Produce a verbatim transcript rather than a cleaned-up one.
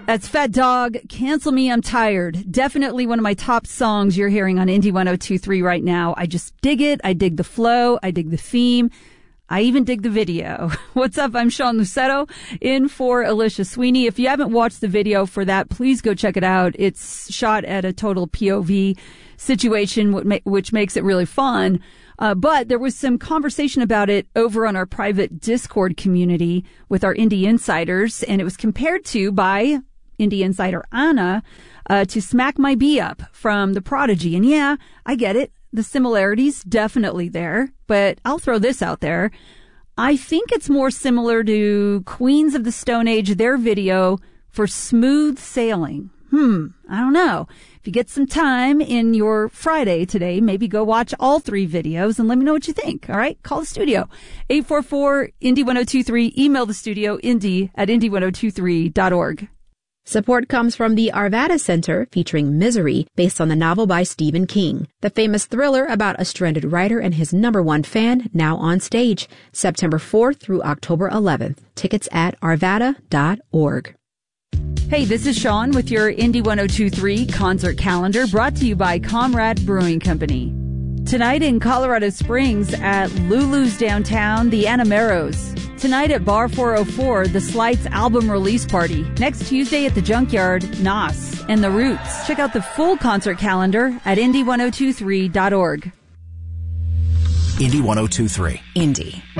That's Fat Dog, Cancel Me, I'm Tired. Definitely one of my top songs you're hearing on Indie one oh two three right now. I just dig it. I dig the flow. I dig the theme. I even dig the video. What's up? I'm Sean Lucetto in for Alicia Sweeney. If you haven't watched the video for that, please go check it out. It's shot at a total P O V situation, which makes it really fun. Uh, but there was some conversation about it over on our private Discord community with our Indie Insiders, and it was compared to by Indie Insider Anna uh, to Smack My Bee Up from The Prodigy. And yeah, I get it. The similarities definitely there, but I'll throw this out there. I think it's more similar to Queens of the Stone Age, their video for Smooth Sailing. Hmm, I don't know. If you get some time in your Friday today, maybe go watch all three videos and let me know what you think. All right? Call the studio. eight four four, Indie one oh two three. Email the studio, indie at indie one oh two three dot org. Support comes from the Arvada Center, featuring Misery, based on the novel by Stephen King. The famous thriller about a stranded writer and his number one fan, now on stage, September fourth through October eleventh. Tickets at arvada dot org. Hey, this is Sean with your Indie one oh two three concert calendar, brought to you by Comrade Brewing Company. Tonight in Colorado Springs at Lulu's Downtown, the Anameros. Tonight at Bar four oh four, the Slights album release party. Next Tuesday at the Junkyard, Nas and The Roots. Check out the full concert calendar at indie one oh two three dot org. Indie one oh two three. Indie